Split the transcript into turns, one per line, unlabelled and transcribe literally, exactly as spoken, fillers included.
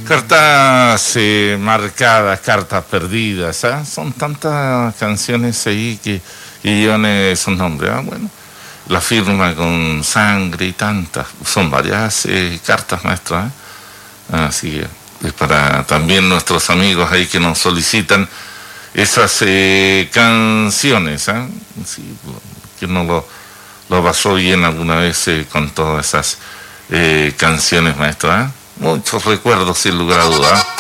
Cartas eh, marcadas, cartas perdidas, ¿ah? Son tantas canciones ahí que, que llevan esos nombres, ¿ah? Bueno, la firma con sangre y tantas, son varias eh, cartas maestras, ¿eh? Así que es para también nuestros amigos ahí que nos solicitan esas eh, canciones, ¿eh? Sí, que no lo, lo pasó bien alguna vez eh, con todas esas eh, canciones maestras, ¿eh? Muchos recuerdos sin lugar a dudas.